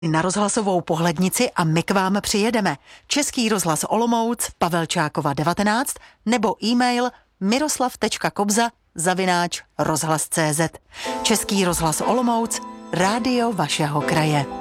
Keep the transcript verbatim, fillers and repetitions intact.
Na rozhlasovou pohlednici a my k vám přijedeme. Český rozhlas Olomouc, Pavelčákova devatenáct nebo e-mail miroslav tečka kobza zavináč rozhlas tečka cé zet. Český rozhlas Olomouc, rádio vašeho kraje.